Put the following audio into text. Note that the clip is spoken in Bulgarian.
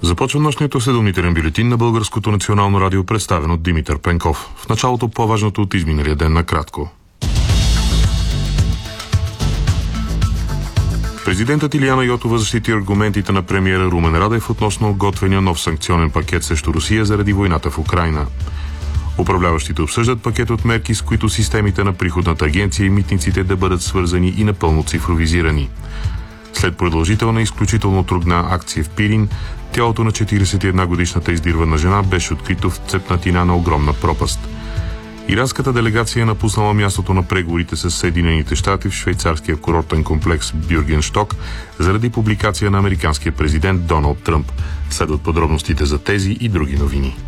Започва нощният следовнителен бюлетин на Българското национално радио, представен от Димитър Пенков. В началото по-важното от изминалия ден накратко. Президентът Илияна Йотова защити аргументите на премиера Румен Радев относно готвения нов санкционен пакет срещу Русия заради войната в Украйна. Управляващите обсъждат пакет от мерки, с които системите на приходната агенция и митниците да бъдат свързани и напълно цифровизирани. След продължителна и изключително трудна акция в Пирин, тялото на 41-годишната издирвана жена беше открито в цепнатина на огромна пропаст. Иранската делегация е напуснала мястото на преговорите с Съединените щати в швейцарския курортен комплекс Бюргеншток заради публикация на американския президент Доналд Тръмп. Следват подробностите за тези и други новини.